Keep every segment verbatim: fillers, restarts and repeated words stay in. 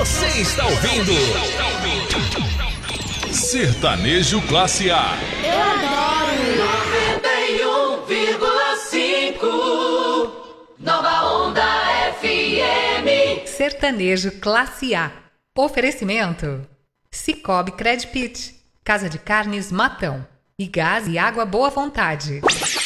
Você está ouvindo Sertanejo Classe A. Eu adoro noventa e um vírgula cinco Nova Onda F M. Sertanejo Classe A. Oferecimento: Cicobi Credpit, Casa de Carnes Matão e Gás e Água Boa Vontade.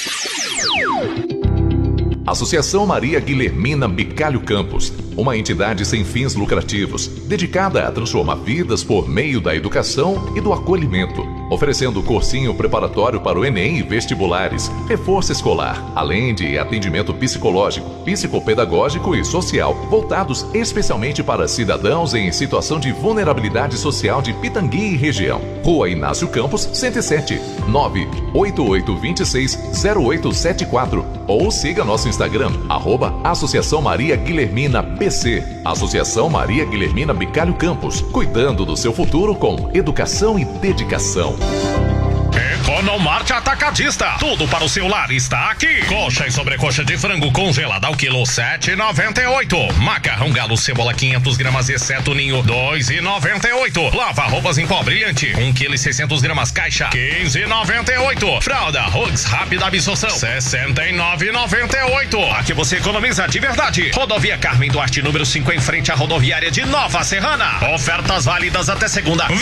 Associação Maria Guilhermina Bicalho Campos, uma entidade sem fins lucrativos, dedicada a transformar vidas por meio da educação e do acolhimento, oferecendo cursinho preparatório para o Enem e vestibulares, reforço escolar, além de atendimento psicológico, psicopedagógico e social, voltados especialmente para cidadãos em situação de vulnerabilidade social de Pitangui e região. Rua Inácio Campos, cento e sete, nove oito oito dois seis zero oito sete quatro, ou siga nosso Instagram, arroba Associação Maria Guilhermina B C. Associação Maria Guilhermina Bicalho Campos, cuidando do seu futuro com educação e dedicação. Economarte Atacadista, tudo para o seu lar está aqui. Coxa e sobrecoxa de frango congelada ao quilo sete e noventa e oito. Macarrão galo cebola quinhentas gramas exceto ninho dois e noventa e oito. Lava roupas em pó brilhante um quilo e seiscentas gramas caixa quinze e noventa e oito. Fralda Hugs rápida absorção sessenta e nove e noventa e oito. Aqui você economiza de verdade. Rodovia Carmen Duarte número cinco em frente à rodoviária de Nova Serrana. Ofertas válidas até segunda.